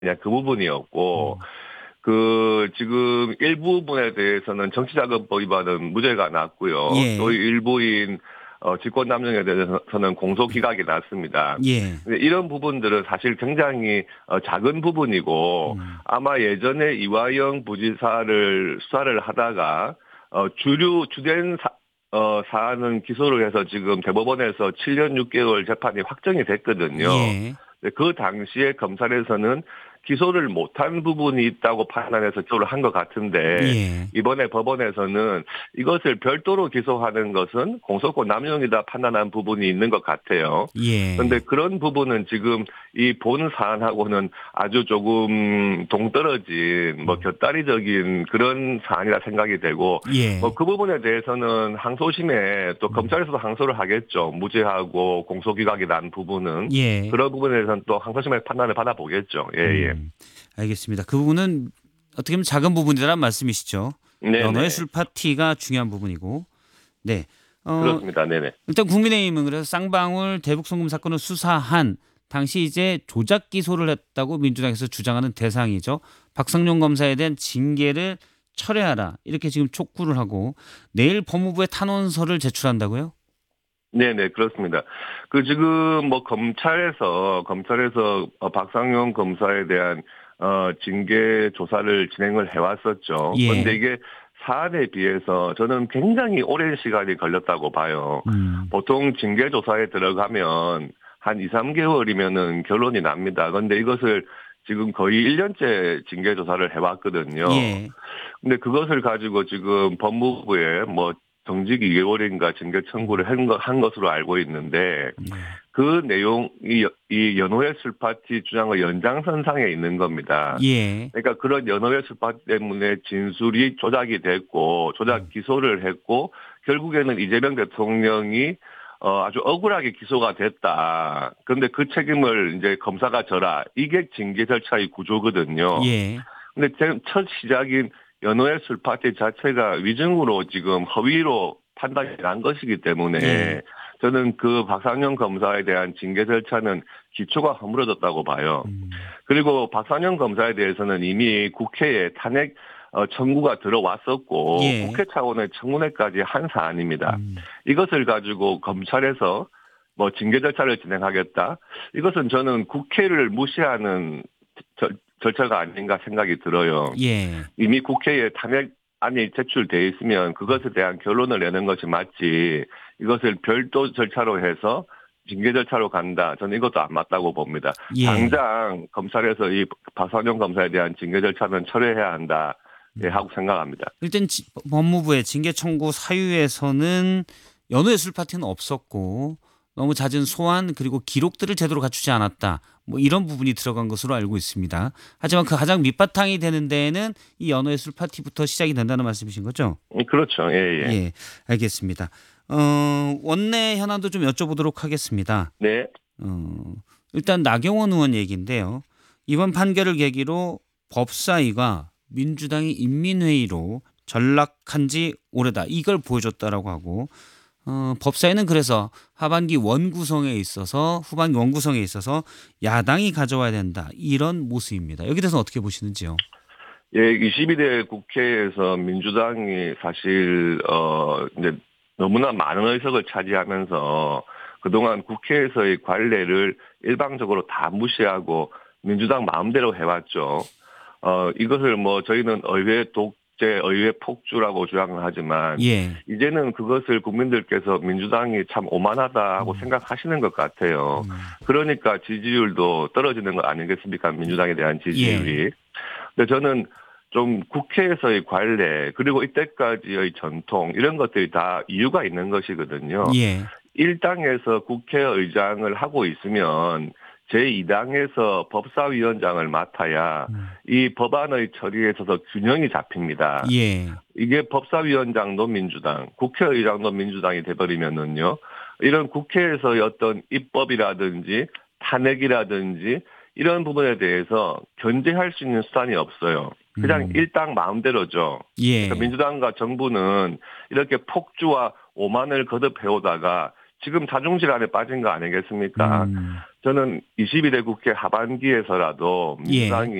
그냥 그 부분이었고, 음. 지금 일부분에 대해서는 정치자금법 위반은 무죄가 났고요. 또 예. 일부인 직권남용에 대해서는 공소기각이 났습니다. 예. 근데 이런 부분들은 사실 굉장히 작은 부분이고, 음. 아마 예전에 이화영 부지사를 수사를 하다가 주된 사안은 기소를 해서 지금 대법원에서 7년 6개월 재판이 확정이 됐거든요. 예. 근데 그 당시에 검찰에서는 기소를 못한 부분이 있다고 판단해서 기소를 한 것 같은데, 예. 이번에 법원에서는 이것을 별도로 기소하는 것은 공소권 남용이다 판단한 부분이 있는 것 같아요. 그런데 예. 그런 부분은 지금 이 본 사안하고는 아주 조금 동떨어진 음. 곁다리적인 그런 사안이라 생각이 되고, 예. 그 부분에 대해서는 항소심에 또 음. 검찰에서도 항소를 하겠죠. 무죄하고 공소기각이 난 부분은. 예. 그런 부분에서는 또 항소심의 판단을 받아보겠죠. 예, 예. 알겠습니다. 그 부분은 어떻게 보면 작은 부분이라는 말씀이시죠. 연어의 네네. 술 파티가 중요한 부분이고. 네. 어, 그렇습니다. 네네. 일단 국민의힘은 그래서 쌍방울 대북송금 사건을 수사한 당시 이제 조작 기소를 했다고 민주당에서 주장하는 대상이죠. 박상용 검사에 대한 징계를 철회하라 이렇게 지금 촉구를 하고 내일 법무부에 탄원서를 제출한다고요? 네네, 그렇습니다. 지금 검찰에서 박상용 검사에 대한 징계 조사를 진행을 해왔었죠. 그런데 예. 이게 사안에 비해서 저는 굉장히 오랜 시간이 걸렸다고 봐요. 음. 보통 징계 조사에 들어가면 한 2, 3개월이면은 결론이 납니다. 그런데 이것을 지금 거의 1년째 징계 조사를 해왔거든요. 예. 근데 그것을 가지고 지금 법무부에 정직 2개월인가 징계 청구를 한 것으로 알고 있는데, 예. 그 내용이 이 연호회 술파티 주장의 연장선상에 있는 겁니다. 예. 그러니까 그런 연호회 술파티 때문에 진술이 조작이 됐고 조작 음. 기소를 했고, 결국에는 이재명 대통령이 아주 억울하게 기소가 됐다. 그런데 그 책임을 이제 검사가 져라. 이게 징계 절차의 구조거든요. 예. 근데 첫 시작인 연호의 술 파티 자체가 위증으로 지금 허위로 판단이 난 것이기 때문에 예. 저는 그 박상영 검사에 대한 징계 절차는 기초가 허물어졌다고 봐요. 음. 그리고 박상영 검사에 대해서는 이미 국회에 탄핵 청구가 들어왔었고 예. 국회 차원의 청문회까지 한 사안입니다. 음. 이것을 가지고 검찰에서 징계 절차를 진행하겠다. 이것은 저는 국회를 무시하는 절차가 아닌가 생각이 들어요. 예. 이미 국회에 탄핵안이 제출돼 있으면 그것에 대한 결론을 내는 것이 맞지, 이것을 별도 절차로 해서 징계 절차로 간다. 저는 이것도 안 맞다고 봅니다. 예. 당장 검찰에서 이 박선영 검사에 대한 징계 절차는 철회해야 한다, 예, 음. 하고 생각합니다. 일단 법무부의 징계 청구 사유에서는 연후의 술 파티는 없었고 너무 잦은 소환 그리고 기록들을 제대로 갖추지 않았다. 뭐 이런 부분이 들어간 것으로 알고 있습니다. 하지만 그 가장 밑바탕이 되는 데에는 이 연후의 술 파티부터 시작이 된다는 말씀이신 거죠? 그렇죠. 예, 예. 예, 알겠습니다. 원내 현안도 좀 여쭤보도록 하겠습니다. 네. 어, 일단 나경원 의원 얘기인데요. 이번 판결을 계기로 법사위가 민주당이 인민회의로 전락한 지 오래다. 이걸 보여줬다라고 하고 법사위는 그래서 하반기 원구성에 있어서 후반기 원구성에 있어서 야당이 가져와야 된다. 이런 모습입니다. 여기 대해서 어떻게 보시는지요? 예, 22대 국회에서 민주당이 사실 이제 너무나 많은 의석을 차지하면서 그동안 국회에서의 관례를 일방적으로 다 무시하고 민주당 마음대로 해왔죠. 이것을 저희는 의회 독재, 의회 폭주라고 주장을 하지만 예. 이제는 그것을 국민들께서 민주당이 참 오만하다고 음. 생각하시는 것 같아요. 음. 그러니까 지지율도 떨어지는 것 아니겠습니까? 민주당에 대한 예. 지지율이. 근데 저는 좀 국회에서의 관례, 그리고 이때까지의 전통, 이런 것들이 다 이유가 있는 것이거든요. 예. 1당에서 국회의장을 하고 있으면 제2당에서 법사위원장을 맡아야 음. 이 법안의 처리에 있어서 균형이 잡힙니다. 예. 이게 법사위원장도 민주당, 국회의장도 민주당이 돼버리면은요, 이런 국회에서의 어떤 입법이라든지 탄핵이라든지 이런 부분에 대해서 견제할 수 있는 수단이 없어요. 그냥 음. 일당 마음대로죠. 그러니까 예. 민주당과 정부는 이렇게 폭주와 오만을 거듭해오다가 지금 자중질환에 빠진 거 아니겠습니까? 음. 저는 22대 국회 하반기에서라도 예. 민주당이